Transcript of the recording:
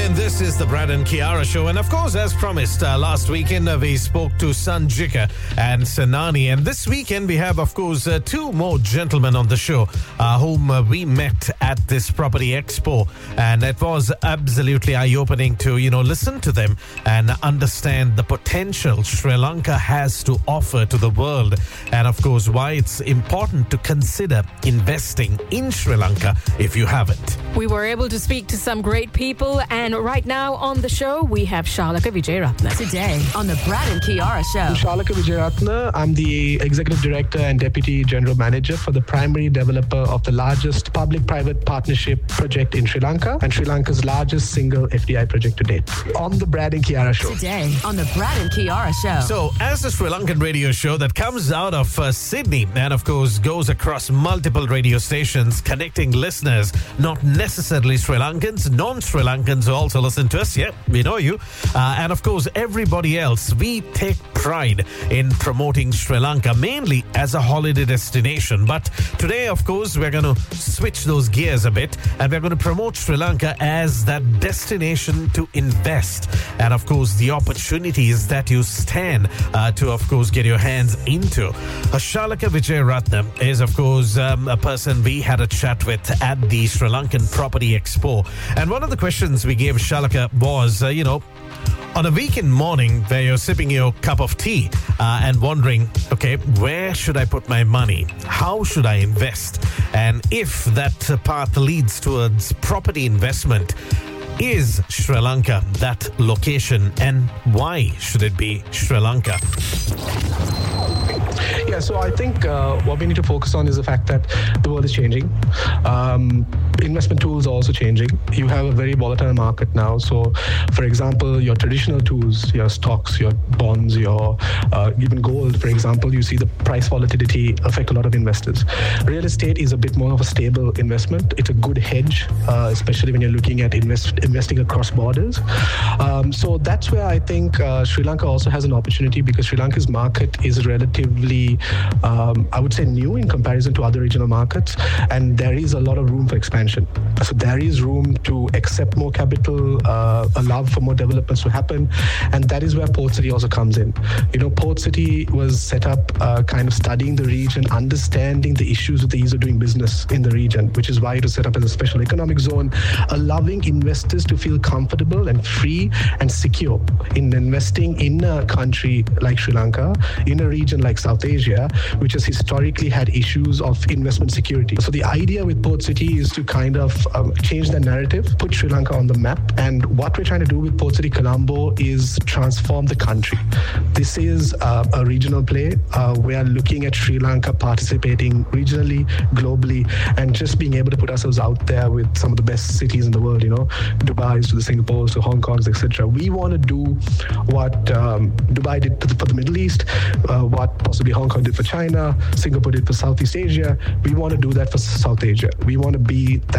in. This is the Brad and Kiara Show. And of course, as promised, last weekend we spoke to Sanjika and Sanani. And this weekend we have, of course, two more gentlemen on the show whom we met at this property expo. And it was absolutely eye-opening to, listen to them and understand the potential Sri Lanka has to offer to the world. And of course, why it's important to consider investing in Sri Lanka if you haven't. We were able to speak to some great people, and right now on the show we have Shalaka Vijayaratne. Today on the Brad and Kiara Show. I'm Shalaka Vijayaratne. I'm the Executive Director and Deputy General Manager for the primary developer of the largest public-private partnership project in Sri Lanka and Sri Lanka's largest single FDI project to date. On the Brad and Kiara Show. Today on the Brad and Kiara Show. So, as a Sri Lankan radio show that comes out of Sydney and of course goes across multiple radio stations connecting listeners, not necessarily Sri Lankans, non-Sri Lankans who also listen to us. Yeah, we know you. And of course, everybody else, we take pride in promoting Sri Lanka, mainly as a holiday destination. But today, of course, we're going to switch those gears a bit and we're going to promote Sri Lanka as that destination to invest. And of course, the opportunities that you stand to, of course, get your hands into. Shalaka Vijayaratne is, of course, a person we had a chat with at the Sri Lankan Property Expo. And one of the questions we gave Shalaka was, on a weekend morning where you're sipping your cup of tea and wondering, okay, where should I put my money? How should I invest? And if that path leads towards property investment, is Sri Lanka that location, and why should it be Sri Lanka? Yeah, so I think what we need to focus on is the fact that the world is changing. Investment tools are also changing. You have a very volatile market now. So, for example, your traditional tools, your stocks, your bonds, your even gold, for example, you see the price volatility affect a lot of investors. Real estate is a bit more of a stable investment. It's a good hedge, especially when you're looking at investing across borders. So that's where I think Sri Lanka also has an opportunity, because Sri Lanka's market is relatively, I would say, new in comparison to other regional markets, and there is a lot of room for expansion. So there is room to accept more capital, allow for more developments to happen, and that is where Port City also comes in. Port City was set up kind of studying the region, understanding the issues with the ease of doing business in the region, which is why it was set up as a special economic zone, allowing investors to feel comfortable and free and secure in investing in a country like Sri Lanka, in a region like South Asia, which has historically had issues of investment security. So the idea with Port City is to kind of change the narrative, put Sri Lanka on the map. And what we're trying to do with Port City Colombo is transform the country. This is a regional play. We are looking at Sri Lanka participating regionally, globally, and just being able to put ourselves out there with some of the best cities in the world, Dubai to the Singapore to Hong Kong, etc. We want to do what Dubai did for the Middle East, what possibly Hong Kong did for China, Singapore did for Southeast Asia. We want to do that for South Asia. We want to be